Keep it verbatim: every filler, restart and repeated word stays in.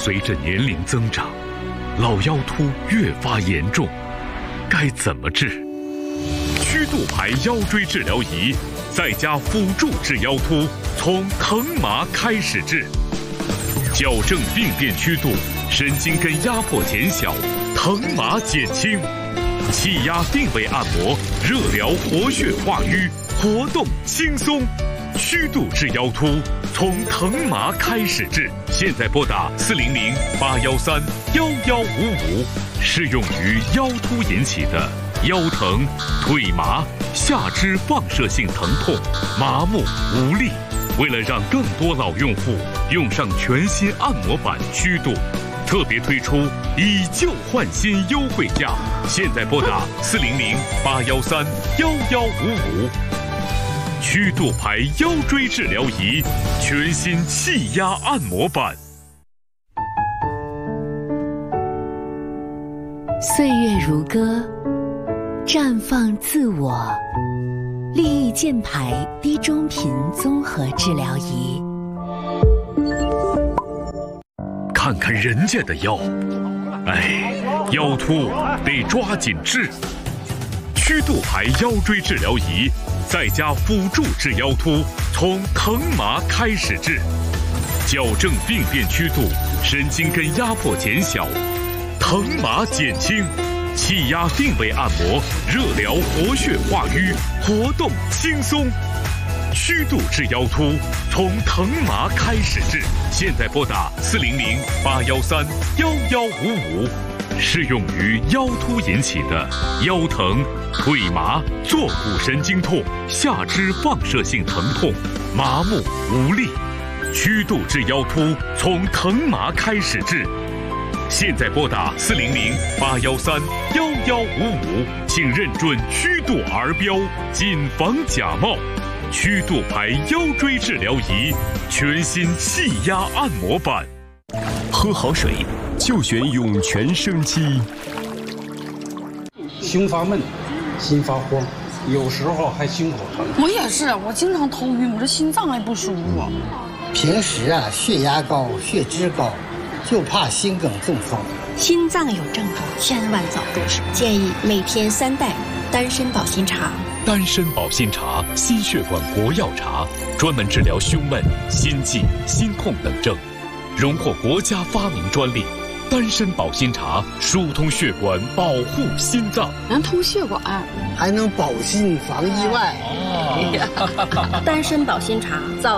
随着年龄增长，老腰突越发严重，该怎么治？曲度牌腰椎治疗仪在家辅助治腰突，从疼麻开始治，矫正病变曲度，神经根压迫减小，疼麻减轻，气压定位按摩，热疗活血化瘀，活动轻松。曲度治腰突，从疼麻开始治。现在拨打四零零八幺三幺幺五五，适用于腰突引起的腰疼、腿麻、下肢放射性疼痛、麻木无力。为了让更多老用户用上全新按摩板曲度，特别推出以旧换新优惠价。现在拨打四零零八幺三幺幺五五。曲度牌腰椎治疗仪，全新气压按摩板。 岁月如歌，绽放自我。利益健牌低中频综合治疗仪。 看看人家的腰，哎，腰突得抓紧治。曲度牌腰椎治疗仪在家辅助治腰突，从疼麻开始治，矫正病变曲度，神经根压迫减小，疼麻减轻，气压定位按摩，热疗活血化瘀，活动轻松。曲度治腰突，从疼麻开始治。现在拨打四零零八幺三幺幺五五，适用于腰突引起的腰疼、腿麻、坐骨神经痛、下肢放射性疼痛、麻木无力。曲度治腰突，从疼麻开始治。现在拨打四零零八幺三幺幺五五，请认准曲度儿标，谨防假冒。曲度牌腰椎治疗仪，全新气压按摩板。 喝好水就选涌泉生机。 胸发闷，心发慌，有时候还心口疼。 我也是，我经常头晕，我这心脏还不舒服。 平时啊，血压高，血脂高，就怕心梗中风。 心脏有症状，千万早入手。建议每天三袋丹参保心茶。 丹参保心茶，心血管国药茶，专门治疗胸闷、心悸、心痛等症，荣获国家发明专利。丹参保心茶疏通血管，保护心脏， 能通血管， 还能保心防意外。 丹参保心茶早。